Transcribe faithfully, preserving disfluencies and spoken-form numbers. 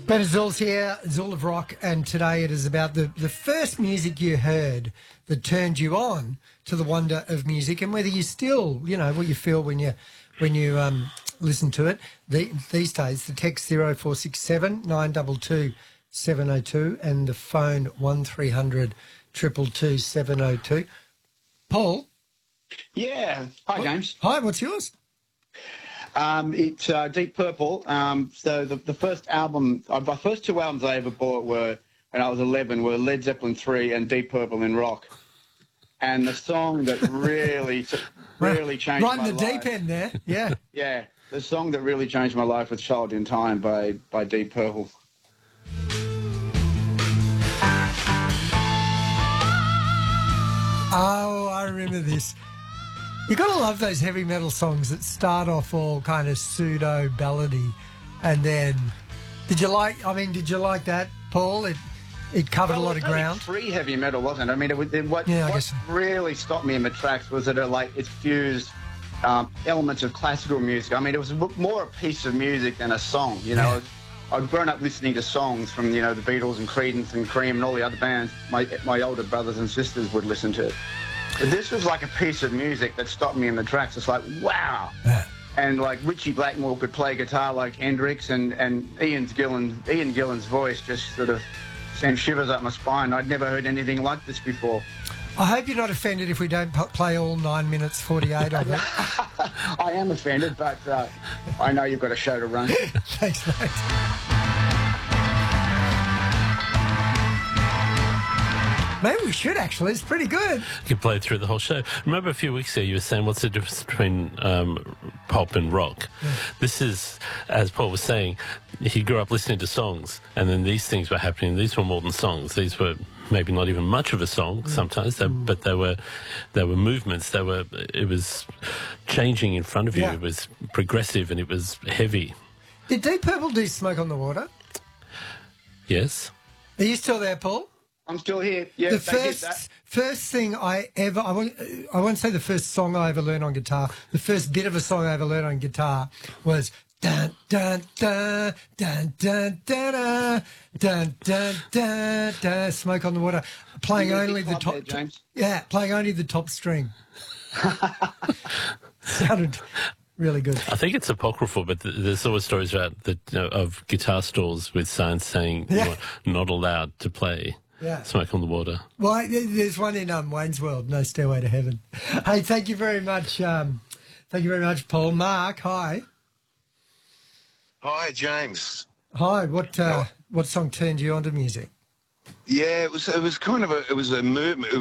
Ben Azul's here, Azul of Rock, and today it is about the, the first music you heard that turned you on to the wonder of music, and whether you still, you know, what you feel when you when you um, listen to it. The, these days, the text zero four six seven nine two two seven zero two and the phone one three hundred two two two seven zero two. Paul? Yeah. Hi, what, James. Hi, what's yours? Um, it's uh, Deep Purple. Um, so the, the first album, uh, my first two albums I ever bought were, when I was eleven, were Led Zeppelin three and Deep Purple in Rock. And the song that really, really changed right my life. Right in the deep end there, yeah. Yeah, the song that really changed my life was Child in Time by, by Deep Purple. Oh, I remember this. You got to love those heavy metal songs that start off all kind of pseudo ballady, and then did you like? I mean, did you like that, Paul? It it covered well, a lot of ground. Free heavy metal, wasn't it? I mean, it, was- it, what, Yeah, I what guess. really stopped me in my tracks was that it like it fused um, elements of classical music. I mean, it was more a piece of music than a song. You know, Yeah. I'd grown up listening to songs from you know the Beatles and Creedence and Cream and all the other bands my my older brothers and sisters would listen to. But this was like a piece of music that stopped me in the tracks. It's like, wow. Yeah. And like Richie Blackmore could play guitar like Hendrix, and, and Ian Gillan, Ian Gillan's voice just sort of sent shivers up my spine. I'd never heard anything like this before. I hope you're not offended if we don't p- play all nine minutes forty-eight of it. I am offended, but uh, I know you've got a show to run. Thanks, mate. Maybe we should, actually. It's pretty good. You could play through the whole show. Remember a few weeks ago you were saying what's the difference between um, pop and rock? Yeah. This is, as Paul was saying, he grew up listening to songs, and then these things were happening. These were more than songs. These were maybe not even much of a song sometimes, mm. but they were they were movements. They were it was changing in front of you. Yeah. It was progressive and it was heavy. Did Deep Purple do Smoke on the Water? Yes. Are you still there, Paul? I'm still here. Yeah, the first first thing I ever I won't I won't say the first song I ever learned on guitar. The first bit of a song I ever learned on guitar was dun dun dun dun dun dun dun dun dun dun Smoke on the Water, playing only the top. There, James. Yeah, playing only the top string. Sounded really good. I think it's apocryphal, but there's always stories about the, you know, of guitar stalls with signs saying yeah. you're not allowed to play. Yeah. Smoke on the Water. Well, there's one in um, Wayne's World, No Stairway to Heaven. Hey, thank you very much. Um, thank you very much, Paul. Mark, hi. Hi, James. Hi. What uh, what song turned you onto music? Yeah, it was it was kind of a it was a movement.